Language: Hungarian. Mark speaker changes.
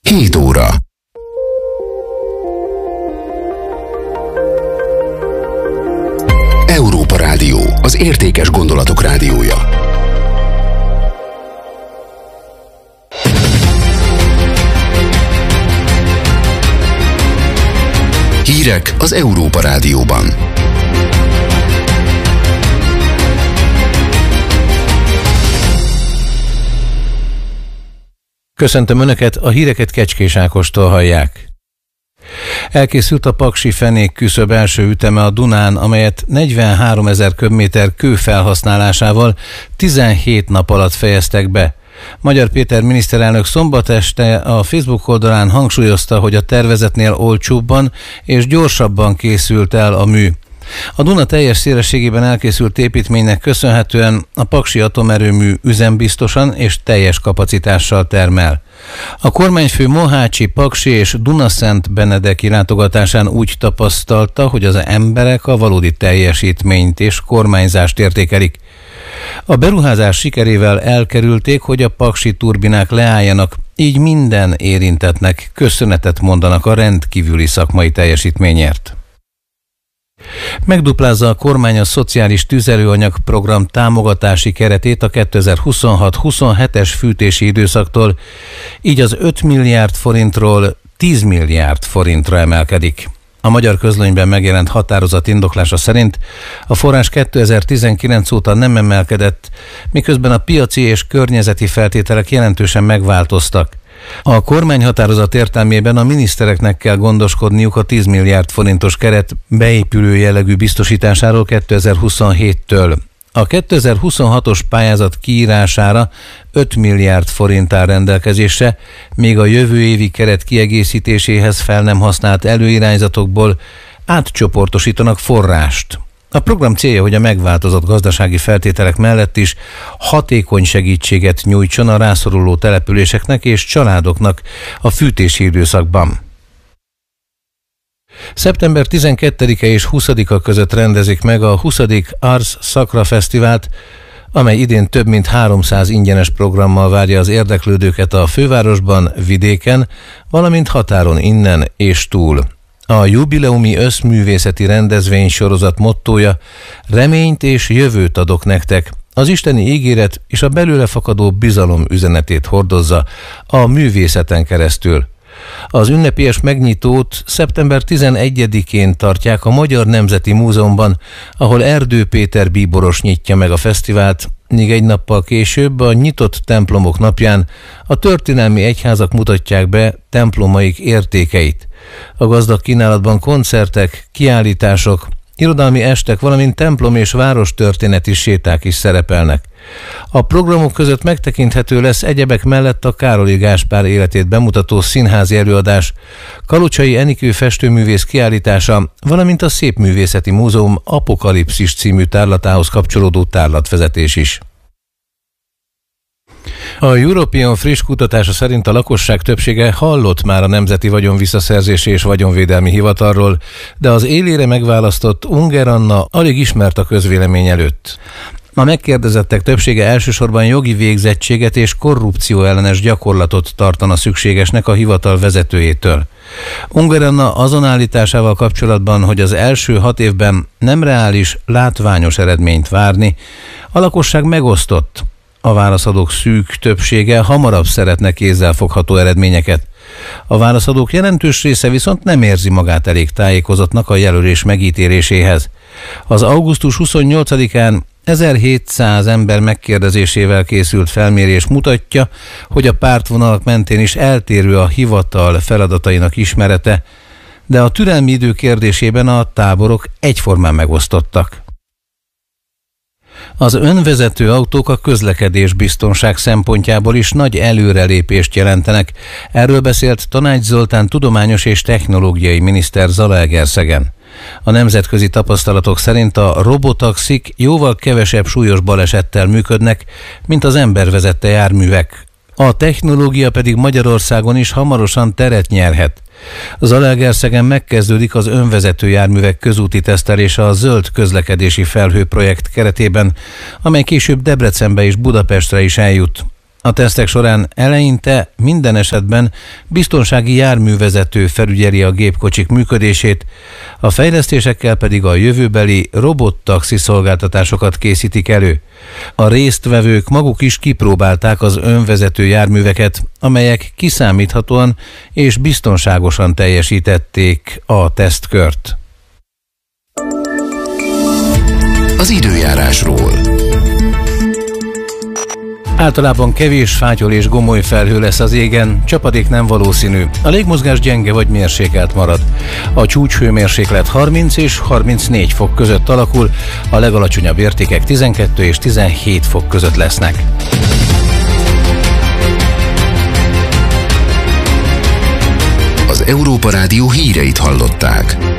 Speaker 1: 7 óra. Európa Rádió, az értékes gondolatok rádiója. Hírek az Európa Rádióban.
Speaker 2: Köszöntöm Önöket, a híreket Kecskés Ákostól hallják. Elkészült a paksi fenék küszöb első üteme a Dunán, amelyet 43 000 köbméter kő felhasználásával 17 nap alatt fejeztek be. Magyar Péter miniszterelnök szombat este a Facebook oldalán hangsúlyozta, hogy a tervezetnél olcsóbban és gyorsabban készült el a mű. A Duna teljes szélességében elkészült építménynek köszönhetően a paksi atomerőmű üzembiztosan és teljes kapacitással termel. A kormányfő Mohácsi, Paksi és Dunaszent Benedeki látogatásán úgy tapasztalta, hogy az emberek a valódi teljesítményt és kormányzást értékelik. A beruházás sikerével elkerülték, hogy a paksi turbinák leálljanak, így minden érintettnek köszönetet mondanak a rendkívüli szakmai teljesítményért. Megduplázza a kormány a szociális tüzelőanyag program támogatási keretét a 2026-27-es fűtési időszaktól, így az 5 milliárd forintról 10 milliárd forintra emelkedik. A Magyar Közlönyben megjelent határozat indoklása szerint a forrás 2019 óta nem emelkedett, miközben a piaci és környezeti feltételek jelentősen megváltoztak. A kormányhatározat értelmében a minisztereknek kell gondoskodniuk a 10 milliárd forintos keret beépülő jellegű biztosításáról 2027-től. A 2026-os pályázat kiírására 5 milliárd forint áll rendelkezésre, míg a jövő évi keret kiegészítéséhez fel nem használt előirányzatokból átcsoportosítanak forrást. A program célja, hogy a megváltozott gazdasági feltételek mellett is hatékony segítséget nyújtson a rászoruló településeknek és családoknak a fűtési időszakban. Szeptember 12-e és 20-a között rendezik meg a 20. Ars Sacra Fesztivált, amely idén több mint 300 ingyenes programmal várja az érdeklődőket a fővárosban, vidéken, valamint határon innen és túl. A jubileumi összművészeti rendezvény sorozat mottója: reményt és jövőt adok nektek. Az isteni ígéret és a belőle fakadó bizalom üzenetét hordozza a művészeten keresztül. Az ünnepélyes megnyitót szeptember 11-én tartják a Magyar Nemzeti Múzeumban, ahol Erdő Péter bíboros nyitja meg a fesztivált, míg egy nappal később a nyitott templomok napján a történelmi egyházak mutatják be templomaik értékeit. A gazdag kínálatban koncertek, kiállítások, irodalmi estek, valamint templom és várostörténeti séták is szerepelnek. A programok között megtekinthető lesz egyebek mellett a Károli Gáspár életét bemutató színházi előadás, Kalucsai Enikő festőművész kiállítása, valamint a Szépművészeti Múzeum Apokalipszis című tárlatához kapcsolódó tárlatvezetés is. A European friss kutatása szerint a lakosság többsége hallott már a Nemzeti Vagyonvisszaszerzési és Vagyonvédelmi Hivatalról, de az élére megválasztott Unger Anna alig ismert a közvélemény előtt. A megkérdezettek többsége elsősorban jogi végzettséget és korrupció ellenes gyakorlatot tartana szükségesnek a hivatal vezetőjétől. Unger Anna azon állításával kapcsolatban, hogy az első 6 évben nem reális, látványos eredményt várni, a lakosság megosztott. A válaszadók szűk többsége hamarabb szeretne kézzelfogható eredményeket. A válaszadók jelentős része viszont nem érzi magát elég tájékozottnak a jelölés megítéléséhez. Az augusztus 28-án 1700 ember megkérdezésével készült felmérés mutatja, hogy a pártvonalak mentén is eltérő a hivatal feladatainak ismerete, de a türelmi idő kérdésében a táborok egyformán megosztottak. Az önvezető autók a közlekedés biztonság szempontjából is nagy előrelépést jelentenek. Erről beszélt Tanács Zoltán tudományos és technológiai miniszter Zalaegerszegen. A nemzetközi tapasztalatok szerint a robotaxik jóval kevesebb súlyos balesettel működnek, mint az embervezette járművek. A technológia pedig Magyarországon is hamarosan teret nyerhet. Zalaegerszegen megkezdődik az önvezető járművek közúti tesztelése a Zöld Közlekedési Felhő projekt keretében, amely később Debrecenbe és Budapestre is eljut. A tesztek során eleinte minden esetben biztonsági járművezető felügyeli a gépkocsik működését, a fejlesztésekkel pedig a jövőbeli robottaxi szolgáltatásokat készítik elő. A résztvevők maguk is kipróbálták az önvezető járműveket, amelyek kiszámíthatóan és biztonságosan teljesítették a tesztkört.
Speaker 1: Az időjárásról.
Speaker 2: Általában kevés fátyol és gomoly felhő lesz az égen, csapadék nem valószínű. A légmozgás gyenge vagy mérsékelt marad. A csúcshőmérséklet 30 és 34 fok között alakul, a legalacsonyabb értékek 12 és 17 fok között lesznek.
Speaker 1: Az Európa Rádió híreit hallották.